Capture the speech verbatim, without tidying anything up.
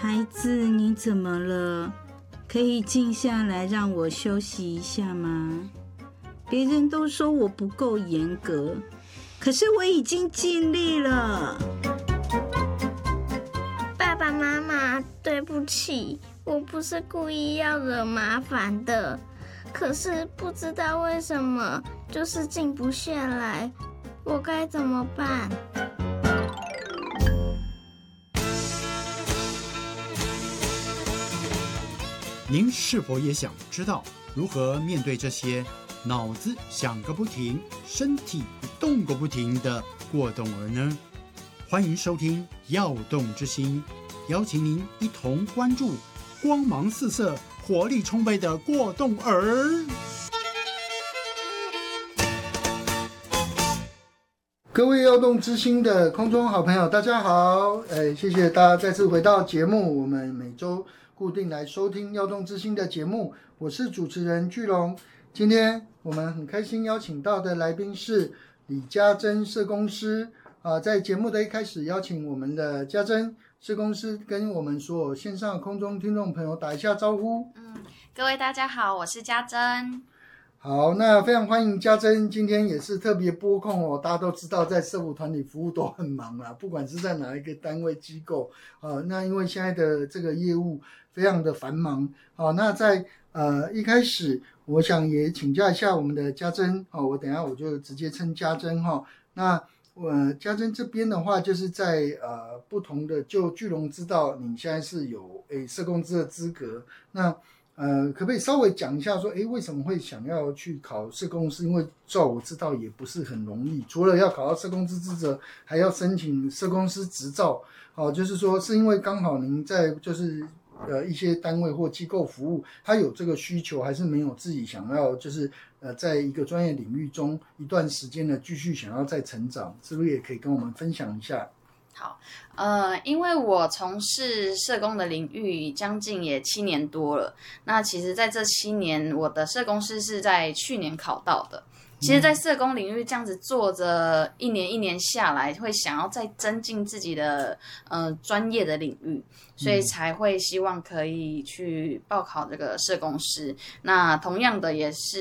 孩子，你怎么了？可以静下来让我休息一下吗？别人都说我不够严格，可是我已经尽力了。 爸爸妈妈，对不起，我不是故意要惹麻烦的，可是不知道为什么就是静不下来，我该怎么办？ 您是否也想知道如何面对这些脑子想个不停、身体动个不停的过动儿呢？欢迎收听《耀动之心》，邀请您一同关注光芒四射、活力充沛的过动儿。 各位耀动之心的空中好朋友，大家好！哎，谢谢大家再次回到节目，我们每周固定来收听耀动之心的节目，我是主持人巨龙。今天我们很开心邀请到的来宾是李家珍社工师啊，在节目的一开始，邀请我们的家珍社工师跟我们所有线上空中听众朋友打一下招呼。 嗯，各位大家好，我是家珍。 好，那非常欢迎家珍，今天也是特别拨空哦。大家都知道，在社福团体服务都很忙啦，不管是在哪一个单位机构啊、呃，那因为现在的这个业务非常的繁忙啊、呃，那在呃一开始，我想也请教一下我们的家珍啊、哦，我等一下我就直接称家珍哈、哦。那呃家珍这边的话，就是在呃不同的，就巨龙知道你现在是有诶社工师的资格，那。呃，可不可以稍微讲一下说，诶，为什么会想要去考社工师？因为照我知道也不是很容易，除了要考到社工师资格，还要申请社工师执照。哦，就是说是因为刚好您在就是呃一些单位或机构服务，他有这个需求，还是没有自己想要就是呃在一个专业领域中一段时间的继续想要再成长，是不是也可以跟我们分享一下？ 好，呃，因为我从事社工的领域将近也七年多了，那其实在这七年，我的社工师是在去年考到的。其实，在社工领域这样子做着一年一年下来，会想要再增进自己的呃专业的领域，所以才会希望可以去报考这个社工师。那同样的也是。